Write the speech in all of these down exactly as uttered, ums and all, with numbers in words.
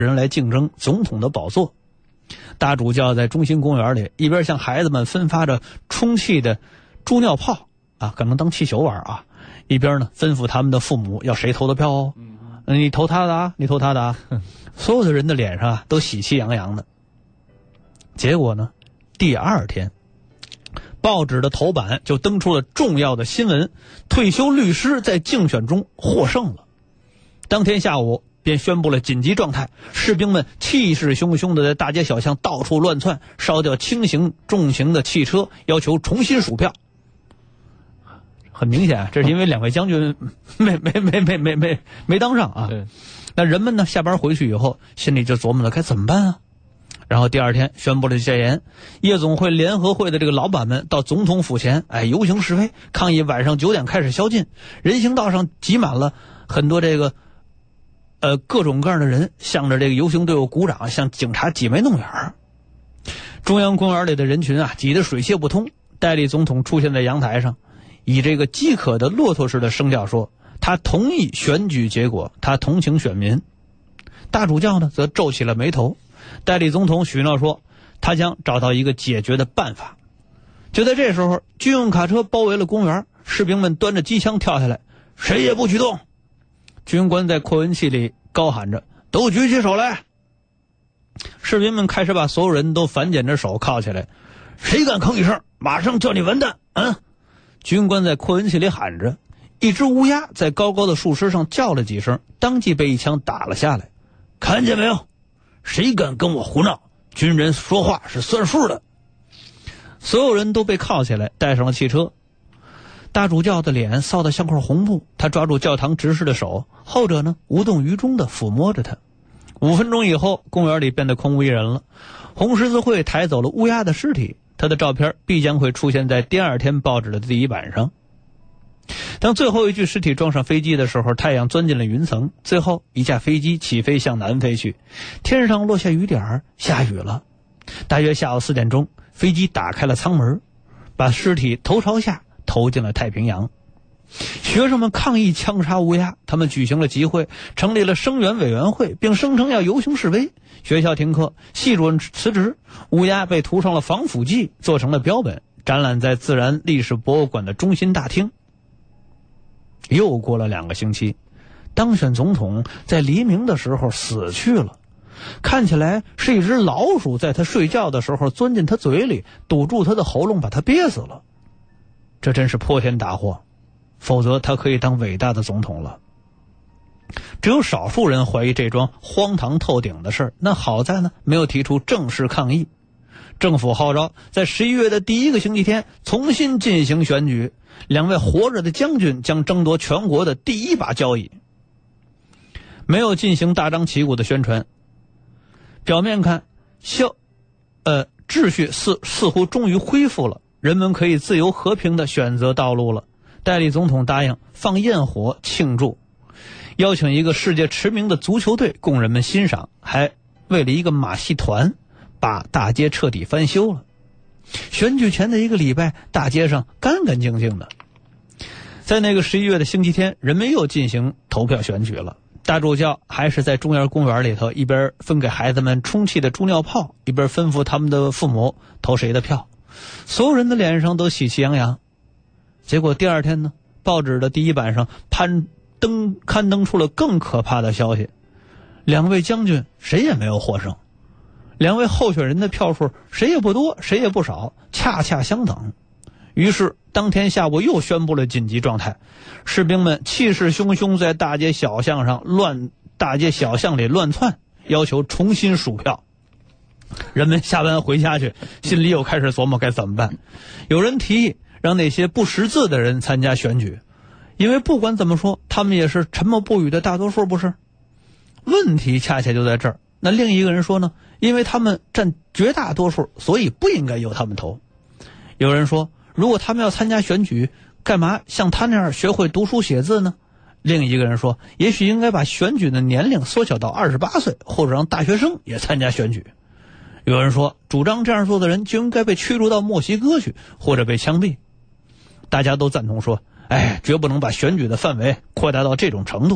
人来竞争总统的宝座。大主教在中心公园里一边向孩子们分发着充气的猪尿泡啊，可能当气球玩啊，一边呢吩咐他们的父母要谁投的票哦，嗯、你投他的啊，你投他的啊。所有的人的脸上啊都喜气洋洋的。结果呢，第二天报纸的头版就登出了重要的新闻：退休律师在竞选中获胜了。当天下午便宣布了紧急状态，士兵们气势汹汹地在大街小巷到处乱窜，烧掉轻型重型的汽车，要求重新数票。很明显，这是因为两位将军没没没没没没没当上啊。那人们呢，下班回去以后，心里就琢磨了该怎么办啊。然后第二天宣布了戒严，夜总会联合会的这个老板们到总统府前，哎，游行示威，抗议晚上九点开始宵禁。人行道上挤满了很多这个呃各种各样的人，向着这个游行队伍鼓掌，向警察挤眉弄眼儿。中央公园里的人群啊，挤得水泄不通。代理总统出现在阳台上，以这个饥渴的骆驼式的声调说，他同意选举结果，他同情选民。大主教呢则皱起了眉头。代理总统许诺说，他将找到一个解决的办法。就在这时候，军用卡车包围了公园，士兵们端着机枪跳下来，谁也不许动。军官在扩音器里高喊着，都举起手来。士兵们开始把所有人都反剪着手铐起来，谁敢吭一声，马上叫你完蛋。嗯，军官在扩音器里喊着。一只乌鸦在高高的树枝上叫了几声，当即被一枪打了下来。看见没有，谁敢跟我胡闹，军人说话是算数的。所有人都被铐起来，带上了汽车。大主教的脸臊得像块红布，他抓住教堂执事的手，后者呢无动于衷地抚摸着他。五分钟以后，公园里变得空无一人了。红十字会抬走了乌鸦的尸体，他的照片必将会出现在第二天报纸的第一版上。当最后一具尸体装上飞机的时候，太阳钻进了云层，最后一架飞机起飞向南飞去。天上落下雨点，下雨了。大约下午四点钟，飞机打开了舱门，把尸体头朝下投进了太平洋。学生们抗议枪杀乌鸦，他们举行了集会，成立了声援委员会，并声称要游行示威。学校停课，系主任辞职，乌鸦被涂上了防腐剂，做成了标本，展览在自然历史博物馆的中心大厅。又过了两个星期，当选总统在黎明的时候死去了，看起来是一只老鼠在他睡觉的时候钻进他嘴里，堵住他的喉咙，把他憋死了。这真是破天大祸，否则他可以当伟大的总统了。只有少数人怀疑这桩荒唐透顶的事，那好在呢没有提出正式抗议。政府号召在十一月的第一个星期天重新进行选举，两位活着的将军将争夺全国的第一把交椅。没有进行大张旗鼓的宣传，表面看效呃秩序似似乎终于恢复了，人们可以自由和平地选择道路了。代理总统答应放焰火庆祝，邀请一个世界驰名的足球队供人们欣赏，还为了一个马戏团把大街彻底翻修了。选举前的一个礼拜，大街上干干净净的。在那个十一月的星期天，人们又进行投票选举了。大主教还是在中央公园里头，一边分给孩子们充气的猪尿泡，一边吩咐他们的父母投谁的票。所有人的脸上都喜气洋洋。结果第二天呢，报纸的第一版上攀登刊登出了更可怕的消息，两位将军谁也没有获胜，两位候选人的票数谁也不多，谁也不少，恰恰相等。于是当天下午又宣布了紧急状态，士兵们气势汹汹在大街小巷上乱大街小巷里乱窜，要求重新数票。人们下班回家去，心里又开始琢磨该怎么办。有人提议让那些不识字的人参加选举，因为不管怎么说，他们也是沉默不语的大多数，不是？问题恰恰就在这儿。那另一个人说呢，因为他们占绝大多数，所以不应该由他们投。有人说，如果他们要参加选举，干嘛像他那样学会读书写字呢？另一个人说，也许应该把选举的年龄缩小到二十八岁，或者让大学生也参加选举。有人说，主张这样做的人就应该被驱逐到墨西哥去，或者被枪毙。大家都赞同说，哎，绝不能把选举的范围扩大到这种程度。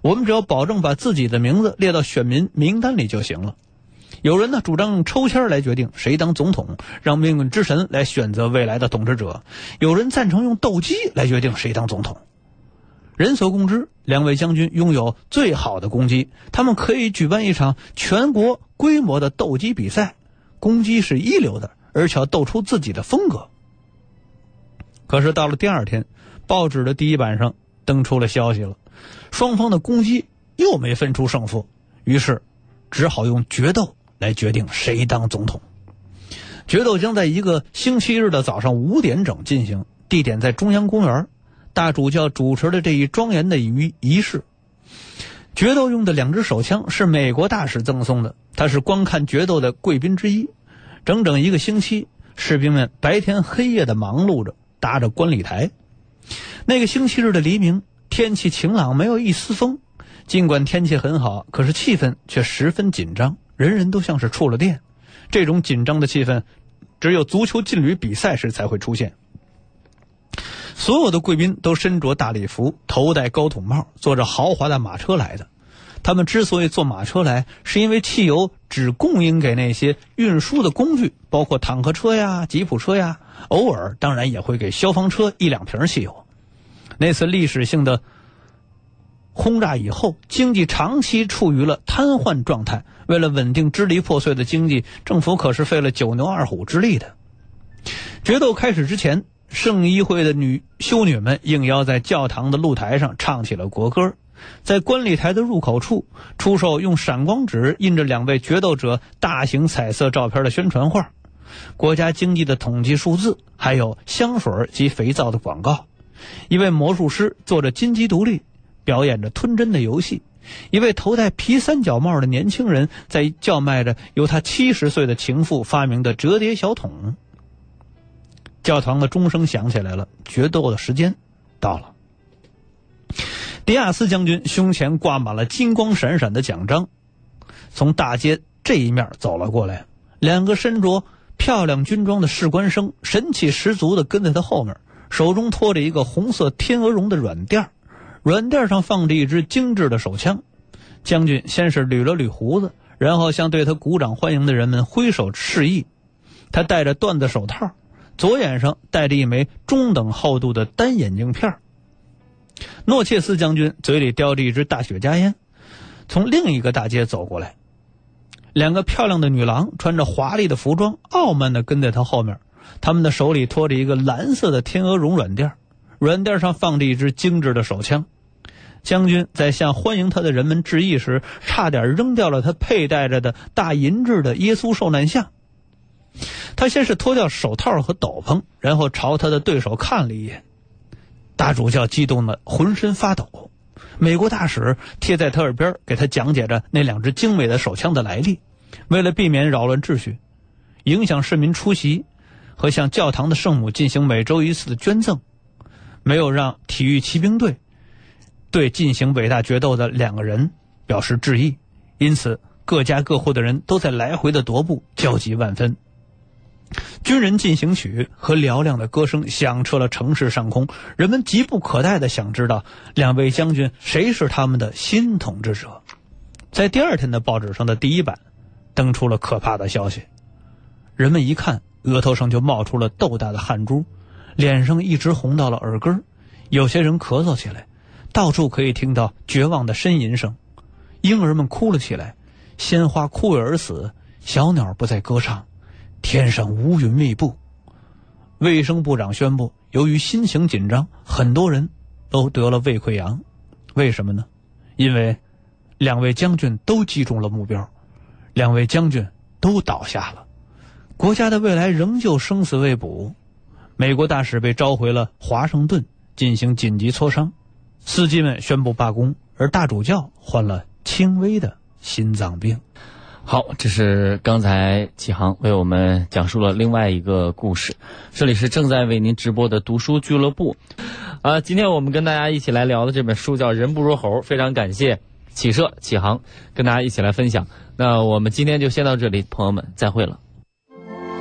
我们只要保证把自己的名字列到选民名单里就行了。有人呢主张用抽签来决定谁当总统，让命运之神来选择未来的统治者；有人赞成用斗鸡来决定谁当总统。人所共知，两位将军拥有最好的攻击，他们可以举办一场全国规模的斗鸡比赛，攻击是一流的，而且要斗出自己的风格。可是到了第二天，报纸的第一版上登出了消息了，双方的攻击又没分出胜负，于是只好用决斗来决定谁当总统。决斗将在一个星期日的早上五点整进行，地点在中央公园。大主教主持的这一庄严的仪仪式。决斗用的两支手枪是美国大使赠送的，他是观看决斗的贵宾之一。整整一个星期，士兵们白天黑夜的忙碌着，搭着观礼台。那个星期日的黎明，天气晴朗，没有一丝风。尽管天气很好，可是气氛却十分紧张，人人都像是触了电。这种紧张的气氛，只有足球劲旅比赛时才会出现。所有的贵宾都身着大礼服，头戴高筒帽，坐着豪华的马车来的。他们之所以坐马车来，是因为汽油只供应给那些运输的工具，包括坦克车呀、吉普车呀，偶尔当然也会给消防车一两瓶汽油。那次历史性的轰炸以后，经济长期处于了瘫痪状态，为了稳定支离破碎的经济，政府可是费了九牛二虎之力的。决斗开始之前，圣衣会的女修女们应邀在教堂的露台上唱起了国歌。在观礼台的入口处出售用闪光纸印着两位决斗者大型彩色照片的宣传画，国家经济的统计数字，还有香水及肥皂的广告。一位魔术师坐着金鸡独立，表演着吞针的游戏。一位头戴皮三角帽的年轻人在叫卖着由他七十岁的情妇发明的折叠小桶。教堂的钟声响起来了，决斗的时间到了。迪亚斯将军胸前挂满了金光闪闪的奖章，从大街这一面走了过来。两个身着漂亮军装的士官生神气十足地跟在他后面，手中托着一个红色天鹅绒的软垫，软垫上放着一支精致的手枪。将军先是捋了捋胡子，然后向对他鼓掌欢迎的人们挥手示意。他戴着缎子手套，左眼上戴着一枚中等厚度的单眼镜片。诺切斯将军嘴里叼着一支大雪茄烟，从另一个大街走过来。两个漂亮的女郎穿着华丽的服装，傲慢地跟在他后面，他们的手里托着一个蓝色的天鹅绒软垫，软垫上放着一支精致的手枪。将军在向欢迎他的人们致意时，差点扔掉了他佩戴着的大银质的耶稣受难像。他先是脱掉手套和斗篷，然后朝他的对手看了一眼。大主教激动得浑身发抖。美国大使贴在他耳边给他讲解着那两支精美的手枪的来历。为了避免扰乱秩序，影响市民出席和向教堂的圣母进行每周一次的捐赠，没有让体育骑兵队对进行伟大决斗的两个人表示致意，因此各家各户的人都在来回的踱步，焦急万分。军人进行曲和嘹亮的歌声响彻了城市上空，人们急不可待地想知道两位将军谁是他们的新统治者。在第二天的报纸上的第一版登出了可怕的消息，人们一看，额头上就冒出了豆大的汗珠，脸上一直红到了耳根，有些人咳嗽起来，到处可以听到绝望的呻吟声。婴儿们哭了起来，鲜花枯萎而死，小鸟不再歌唱，天上乌云密布。卫生部长宣布，由于心情紧张，很多人都得了胃溃疡。为什么呢？因为两位将军都击中了目标，两位将军都倒下了，国家的未来仍旧生死未卜。美国大使被召回了华盛顿进行紧急磋商，司机们宣布罢工，而大主教患了轻微的心脏病。 好，这是刚才启航为我们讲述了另外一个故事。这里是正在为您直播的读书俱乐部。呃，今天我们跟大家一起来聊的这本书叫《人不如猴》，非常感谢启社启航跟大家一起来分享。那我们今天就先到这里，朋友们再会了。